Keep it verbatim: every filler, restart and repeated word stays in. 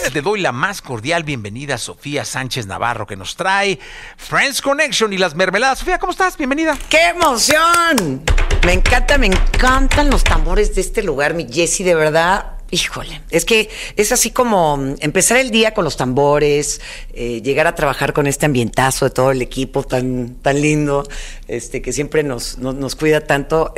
le doy la más cordial bienvenida a Sofía Sánchez Navarro, que nos trae Friends Connection y las mermeladas. Sofía, ¿cómo estás? Bienvenida. ¡Qué emoción! Me encanta, me encantan los tambores de este lugar, mi Jessie, de verdad. Híjole, es que es así como empezar el día con los tambores, eh, llegar a trabajar con este ambientazo de todo el equipo tan, tan lindo, este, que siempre nos, nos, nos cuida tanto.